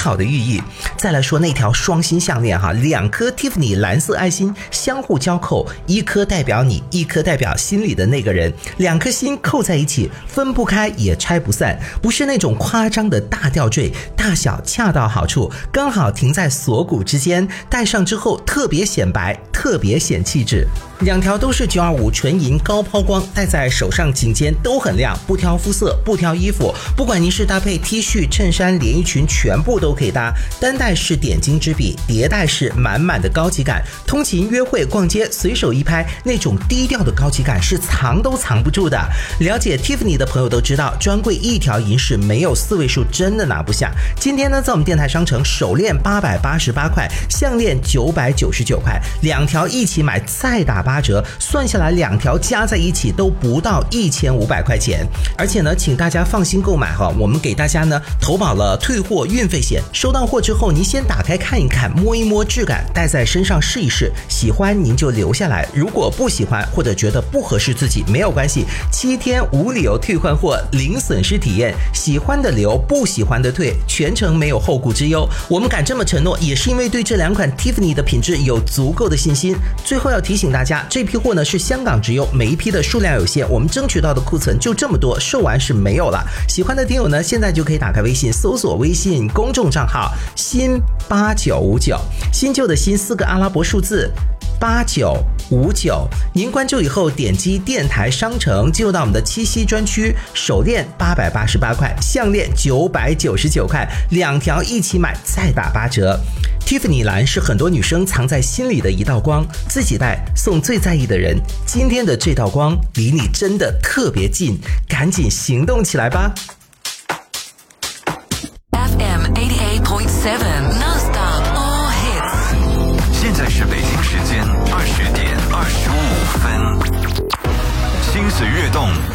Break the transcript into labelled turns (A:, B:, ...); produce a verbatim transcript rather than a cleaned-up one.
A: 好的寓意。再来说那条双心项链哈，两颗 Tiffany 蓝色爱心相互交扣，一颗代表你，一颗代表心里的那个人，两颗心扣在一起，分不开也拆不散，不是那种夸张的大吊坠，大小恰到好处，刚好停在锁骨之间，戴上之后特别显白，特别显气质。两条都是九二五纯银高抛光，戴在手上颈肩都很亮，不挑肤色，不挑衣服，不管您是搭配 T 恤、衬衫、连衣裙，全部都可以搭。单戴是点睛之笔，叠戴是满满的高级感。通勤、约会、逛街，随手一拍，那种低调的高级感是藏都藏不住的。了解 Tiffany 的朋友都知道，专柜一条银饰没有四位数真的拿不下。今天呢，在我们电台商城，手链八百八十八块，项链九百九十九块，两条一起买再打八折，算下来两条加在一起都不到一千五百块钱。而且呢，请大家放心购买哈，我们给大家呢投保了退货运费险。收到货之后，您先打开看一看，摸一摸质感，戴在身上试一试，喜欢您就留下来，如果不喜欢或者觉得不合适自己，没有关系，七天无理由退换货，零损失体验，喜欢的留，不喜欢的退，全程没有后顾之忧。我们敢这么承诺，也是因为对这两款 Tiffany 的品质有足够的信心。最后要提醒大家，这批货呢是香港直邮，每一批的数量有限，我们争取到的库存就这么多，售完是没有了。喜欢的听友呢，现在就可以打开微信，搜索微信公众账号新八九五九，新旧的新四个阿拉伯数字八九五九，您关注以后点击电台商城，进入到我们的七夕专区，手链八百八十八块，项链九百九十九块，两条一起买再打八折。Tiffany 蓝是很多女生藏在心里的一道光，自己戴送最在意的人。今天的这道光离你真的特别近，赶紧行动起来吧。
B: F M eighty-eight point seven Non-stop all hits。
C: 现在是北京时间二十点二十五分。心随悦动，